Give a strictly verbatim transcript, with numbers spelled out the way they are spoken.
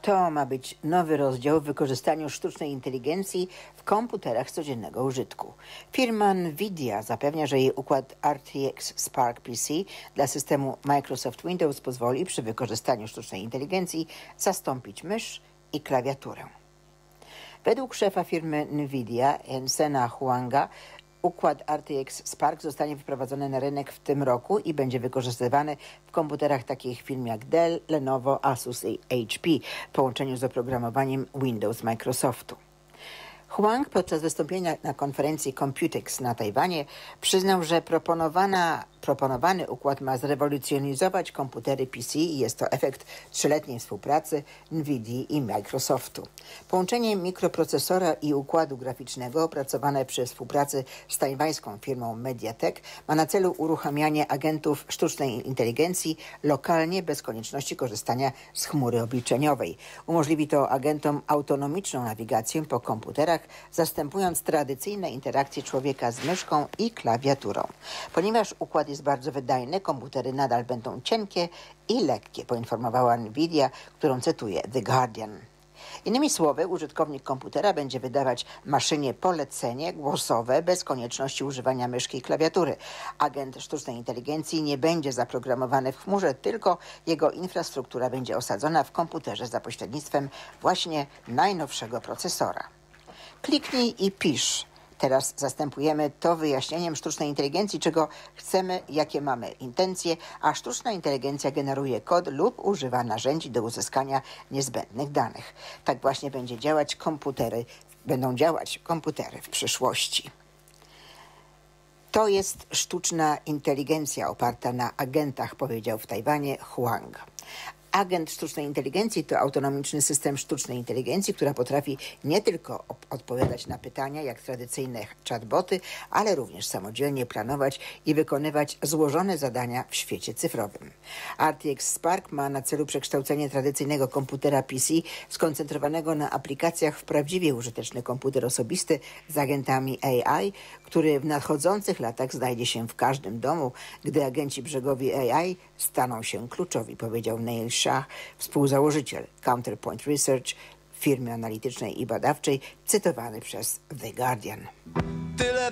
To ma być nowy rozdział w wykorzystaniu sztucznej inteligencji w komputerach codziennego użytku. Firma Nvidia zapewnia, że jej układ R T X Spark P C dla systemu Microsoft Windows pozwoli przy wykorzystaniu sztucznej inteligencji zastąpić mysz i klawiaturę. Według szefa firmy Nvidia, Jensena Huanga, układ R T X Spark zostanie wprowadzony na rynek w tym roku i będzie wykorzystywany w komputerach takich firm jak Dell, Lenovo, Asus i H P w połączeniu z oprogramowaniem Windows Microsoftu. Huang podczas wystąpienia na konferencji Computex na Tajwanie przyznał, że proponowana, proponowany układ ma zrewolucjonizować komputery P C i jest to efekt trzyletniej współpracy Nvidii i Microsoftu. Połączenie mikroprocesora i układu graficznego opracowane przy współpracy z tajwańską firmą Mediatek ma na celu uruchamianie agentów sztucznej inteligencji lokalnie bez konieczności korzystania z chmury obliczeniowej. Umożliwi to agentom autonomiczną nawigację po komputerach, zastępując tradycyjne interakcje człowieka z myszką i klawiaturą. Ponieważ układ jest bardzo wydajny, komputery nadal będą cienkie i lekkie, poinformowała Nvidia, którą cytuje The Guardian. Innymi słowy, użytkownik komputera będzie wydawać maszynie polecenie głosowe bez konieczności używania myszki i klawiatury. Agent sztucznej inteligencji nie będzie zaprogramowany w chmurze, tylko jego infrastruktura będzie osadzona w komputerze za pośrednictwem właśnie najnowszego procesora. Kliknij i pisz. Teraz zastępujemy to wyjaśnieniem sztucznej inteligencji, czego chcemy, jakie mamy intencje, a sztuczna inteligencja generuje kod lub używa narzędzi do uzyskania niezbędnych danych. Tak właśnie będzie działać komputery, będą działać komputery w przyszłości. To jest sztuczna inteligencja oparta na agentach, powiedział w Tajwanie Huang. Agent sztucznej inteligencji to autonomiczny system sztucznej inteligencji, która potrafi nie tylko odpowiadać na pytania jak tradycyjne chatboty, ale również samodzielnie planować i wykonywać złożone zadania w świecie cyfrowym. R T X Spark ma na celu przekształcenie tradycyjnego komputera P C skoncentrowanego na aplikacjach w prawdziwie użyteczny komputer osobisty z agentami A I, który w nadchodzących latach znajdzie się w każdym domu, gdy agenci brzegowi A I staną się kluczowi, powiedział Neil Shah, współzałożyciel Counterpoint Research, firmy analitycznej i badawczej, cytowany przez The Guardian.